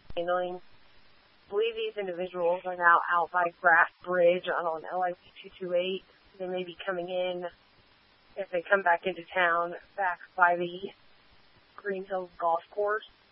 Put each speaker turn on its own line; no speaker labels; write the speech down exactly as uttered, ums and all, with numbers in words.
handling. I believe these individuals are now out by Grass Bridge on L I C two twenty-eight. They may be coming in, if they come back into town, back by the Green Hills Golf Course.